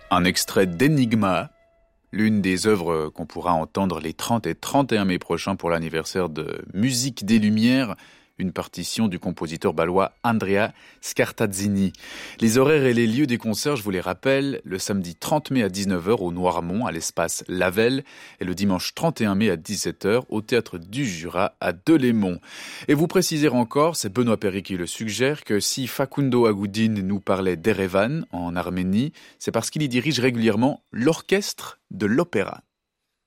Un extrait d'Enigma, l'une des œuvres qu'on pourra entendre les 30 et 31 mai prochains pour l'anniversaire de Musique des Lumières, une partition du compositeur balois Andrea Scartazzini. Les horaires et les lieux des concerts, je vous les rappelle, le samedi 30 mai à 19h au Noirmont, à l'espace Lavelle, et le dimanche 31 mai à 17h au Théâtre du Jura à Delémont. Et vous préciser encore, c'est Benoît Perry qui le suggère, que si Facundo Agudin nous parlait d'Erevan, en Arménie, c'est parce qu'il y dirige régulièrement l'orchestre de l'opéra.